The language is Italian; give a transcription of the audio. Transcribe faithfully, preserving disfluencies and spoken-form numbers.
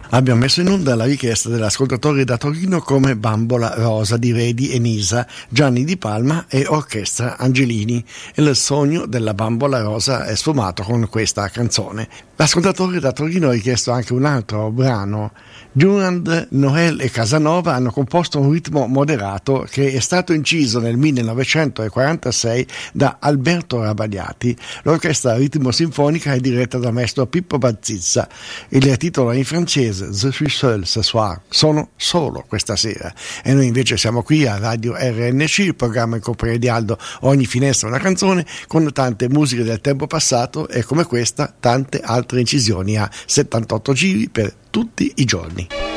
Abbiamo messo in onda la richiesta dell'ascoltatore da Torino come Bambola Rosa di Redi e Nisa, Gianni Di Palma e Orchestra Angelini. E il sogno della Bambola Rosa è sfumato con questa canzone. L'ascoltatore da Torino ha richiesto anche un altro brano. Durand, Noel e Casanova hanno composto un ritmo moderato che è stato inciso nel millenovecentoquarantasei da Alberto Rabaliati. L'orchestra ritmo sinfonica è diretta da maestro Pippo Bazzizza. Il titolo è in francese Je suis seul ce soir, sono solo questa sera. E noi invece siamo qui a Radio R N C, il programma in compagnia di Aldo, ogni finestra una canzone, con tante musiche del tempo passato e come questa tante altre incisioni a settantotto giri per tutti i giorni.